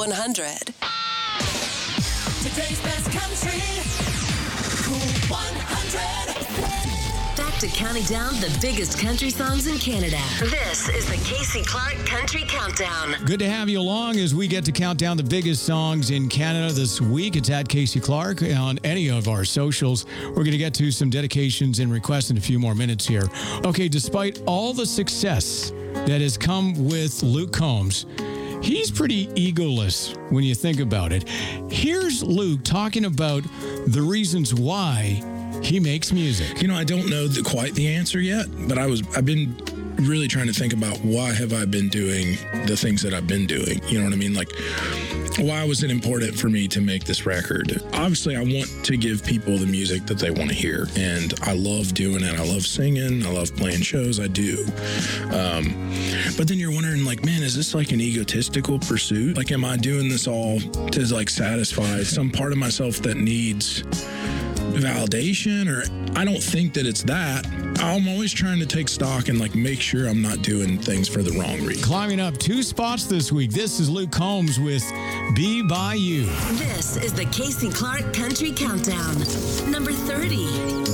100. Today's best country. Cool 100. Back to counting down the biggest country songs in Canada. This is the Casey Clark Country Countdown. Good to have you along as we get to count down the biggest songs in Canada this week. It's at Casey Clark on any of our socials. We're going to get to some dedications and requests in a few more minutes here. Okay, despite all the success that has come with Luke Combs, he's pretty egoless when you think about it. Here's Luke talking about the reasons why he makes music. You know, I don't know quite the answer yet, but I've been really trying to think about why have I been doing the things that I've been doing. You know what I mean? Like, why was it important for me to make this record? Obviously, I want to give people the music that they want to hear, and I love doing it. I love singing. I love playing shows. I do. But then you're wondering, like, man, is this like an egotistical pursuit? Like, am I doing this all to like satisfy some part of myself that needs validation? Or I don't think that it's that. I'm always trying to take stock and like make sure I'm not doing things for the wrong reason. Climbing up 2 spots this week, this is Luke Combs with Be By You. This is the Casey Clark Country Countdown. Number 30.